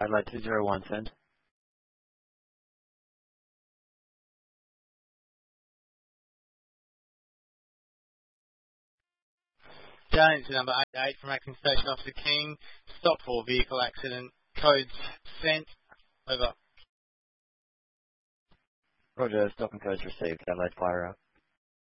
Adelaide 201, send. James, number 88 from Acting Station Officer King. Stop for vehicle accident. Codes sent. Over. Roger, stop and codes received. Adelaide, fire out.